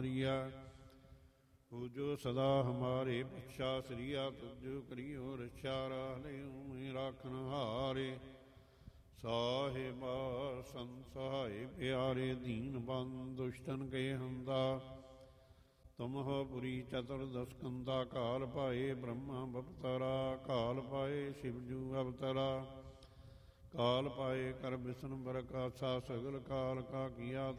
मरिया। पूजो सदा हमारे पक्षा श्रिया तुझो करियो रक्षा राले राखन हारे। साहिबा संसहाय प्यारे दीन बंद दुष्टन के हंदा। तुम हो पुरी चतुर्दश कंदा काल पाए ब्रह्मा बपतरा। काल पाए शिवजू अवतरा। काल पाए कर विष्णु बरकासा सगल काल का किया